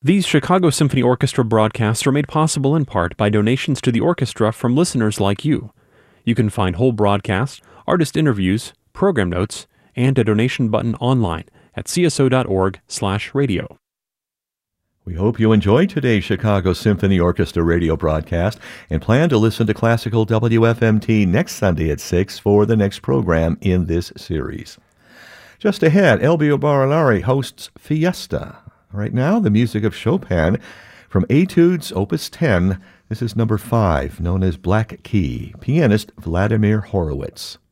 These Chicago Symphony Orchestra broadcasts are made possible in part by donations to the orchestra from listeners like you. You can find whole broadcasts, artist interviews, program notes, and a donation button online at cso.org/radio. We hope you enjoyed today's Chicago Symphony Orchestra radio broadcast and plan to listen to Classical WFMT next Sunday at 6 for the next program in this series. Just ahead, Elbio Barilari hosts Fiesta. Right now, the music of Chopin from Etudes Opus 10. This is number 5, known as Black Key. Pianist Vladimir Horowitz.